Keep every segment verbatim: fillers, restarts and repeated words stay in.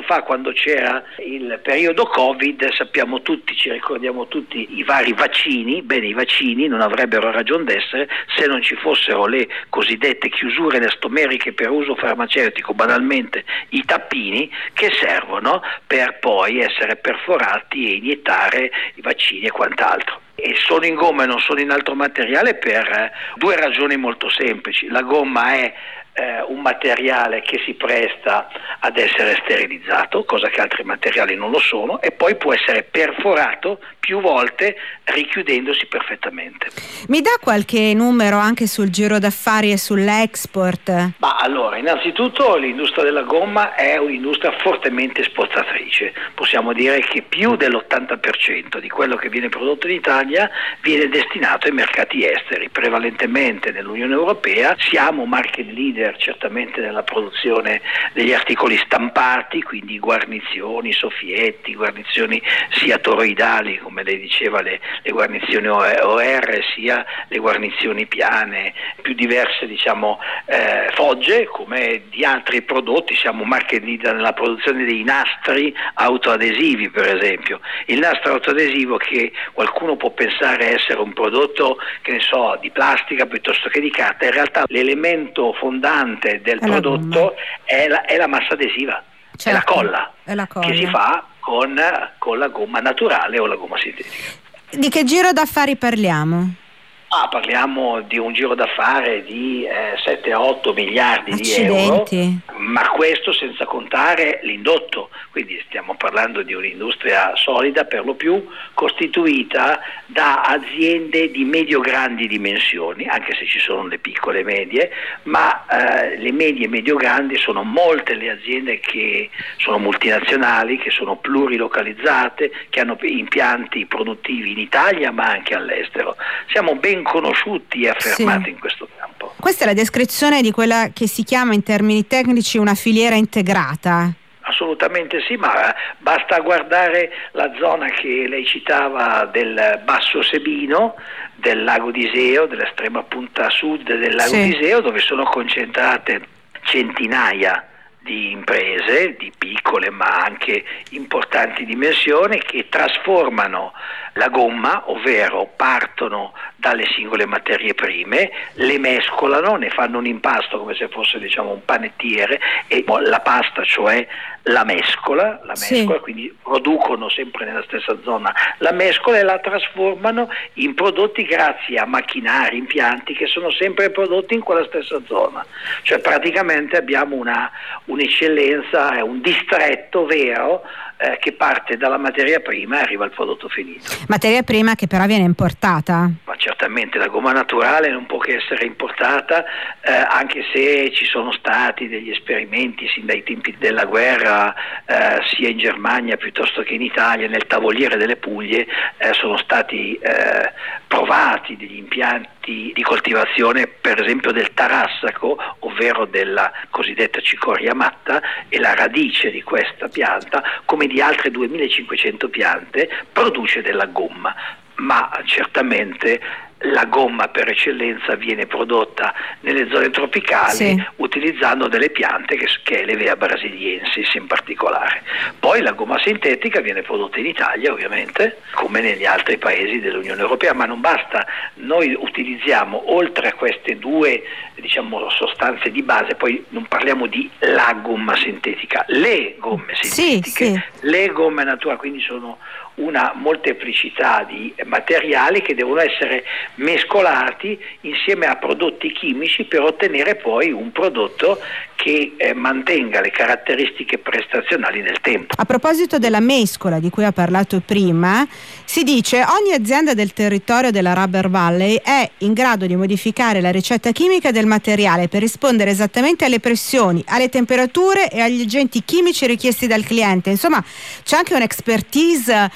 fa, quando c'era il periodo Covid, sappiamo tutti, ci ricordiamo tutti i vari vaccini. Bene, i vaccini non avrebbero ragione d'essere se non ci fossero le cosiddette chiusure elastomeriche per uso farmaceutico, banalmente i tappini, che servono per poi essere perforati e iniettare i vaccini e quant'altro. E sono in gomma e non sono in altro materiale per due ragioni molto semplici. La gomma è eh, un materiale che si presta ad essere sterilizzato, cosa che altri materiali non lo sono, e poi può essere perforato più volte richiudendosi perfettamente. Mi dà qualche numero anche sul giro d'affari e sull'export? Ma allora, innanzitutto l'industria della gomma è un'industria fortemente esportatrice. Possiamo dire che più dell'ottanta per cento di quello che viene prodotto in Italia viene destinato ai mercati esteri, prevalentemente nell'Unione Europea. Siamo market leader certamente nella produzione degli articoli stampati, quindi guarnizioni, soffietti, guarnizioni sia toroidali, come lei diceva, le, le guarnizioni O R, sia le guarnizioni piane, più diverse, diciamo, eh, fogge, come di altri prodotti. Siamo market leader nella produzione dei nastri autoadesivi, per esempio. Il nastro autoadesivo, che qualcuno può pensare essere un prodotto, che ne so, di plastica piuttosto che di carta, in realtà l'elemento fondante del è prodotto è la, è la massa adesiva, certo, è la colla, è la colla che si fa con, con la gomma naturale o la gomma sintetica. Di che giro d'affari parliamo? Ah, parliamo di un giro d'affari di eh, sette otto miliardi Accidenti. di euro, ma questo senza contare l'indotto, quindi stiamo parlando di un'industria solida, per lo più costituita da aziende di medio-grandi dimensioni, anche se ci sono le piccole e medie, ma eh, le medie e medio-grandi sono molte le aziende che sono multinazionali, che sono plurilocalizzate, che hanno impianti produttivi in Italia ma anche all'estero. Siamo ben conosciuti e affermati, sì, in questo campo. Questa è la descrizione di quella che si chiama in termini tecnici una filiera integrata. Assolutamente sì, ma basta guardare la zona che lei citava del Basso Sebino, del lago d'Iseo, dell'estrema punta sud del lago sì. d'Iseo, dove sono concentrate centinaia di imprese, di piccole ma anche importanti dimensioni, che trasformano la gomma, ovvero partono dalle singole materie prime, le mescolano, ne fanno un impasto come se fosse, diciamo, un panettiere, e la pasta, cioè la mescola, la mescola, sì. quindi producono sempre nella stessa zona la mescola e la trasformano in prodotti grazie a macchinari, impianti che sono sempre prodotti in quella stessa zona. Cioè praticamente abbiamo una un'eccellenza, un distretto vero eh, che parte dalla materia prima e arriva al prodotto finito. Materia prima che però viene importata. Ma certamente la gomma naturale non può che essere importata, eh, anche se ci sono stati degli esperimenti sin dai tempi della guerra, eh, sia in Germania piuttosto che in Italia, nel Tavoliere delle Puglie eh, sono stati eh, provati degli impianti di coltivazione, per esempio del tarassaco, ovvero della cosiddetta cicoria matta, e la radice di questa pianta, come di altre duemilacinquecento piante, produce della gomma. Ma certamente la gomma per eccellenza viene prodotta nelle zone tropicali, sì. utilizzando delle piante che, che è l'Hevea brasiliensis in particolare. Poi la gomma sintetica viene prodotta in Italia, ovviamente, come negli altri paesi dell'Unione Europea, ma non basta. Noi utilizziamo, oltre a queste due, diciamo, sostanze di base, poi non parliamo di la gomma sintetica, le gomme sintetiche, sì, sì. le gomme naturali, quindi sono una molteplicità di materiali che devono essere mescolati insieme a prodotti chimici per ottenere poi un prodotto che eh, mantenga le caratteristiche prestazionali nel tempo. A proposito della mescola di cui ha parlato prima, si dice ogni azienda del territorio della Rubber Valley è in grado di modificare la ricetta chimica del materiale per rispondere esattamente alle pressioni, alle temperature e agli agenti chimici richiesti dal cliente. Insomma, c'è anche un'expertise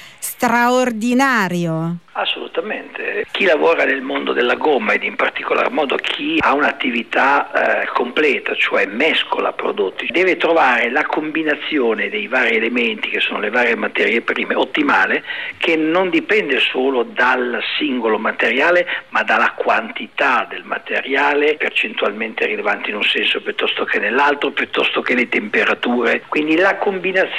straordinario. Assolutamente. Chi lavora nel mondo della gomma ed in particolar modo chi ha un'attività eh, completa, cioè mescola prodotti, deve trovare la combinazione dei vari elementi che sono le varie materie prime ottimale, che non dipende solo dal singolo materiale ma dalla quantità del materiale, percentualmente rilevante in un senso piuttosto che nell'altro, piuttosto che le temperature. Quindi la combinazione